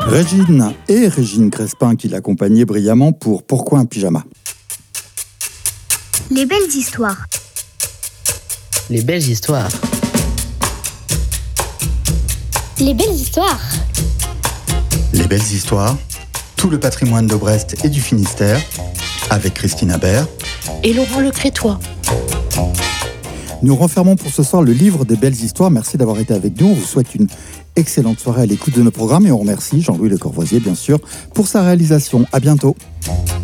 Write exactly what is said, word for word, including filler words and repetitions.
Régine et Régine Crespin qui l'accompagnaient brillamment pour Pourquoi un pyjama ? Les belles histoires. Les belles histoires. Les belles histoires. Les belles histoires, tout le patrimoine de Brest et du Finistère, avec Christine Habert Et Laurent Le Crétois. Nous refermons pour ce soir le livre des belles histoires. Merci d'avoir été avec nous. On vous souhaite une excellente soirée à l'écoute de nos programmes et on remercie Jean-Louis Le Corvoisier, bien sûr, pour sa réalisation. À bientôt.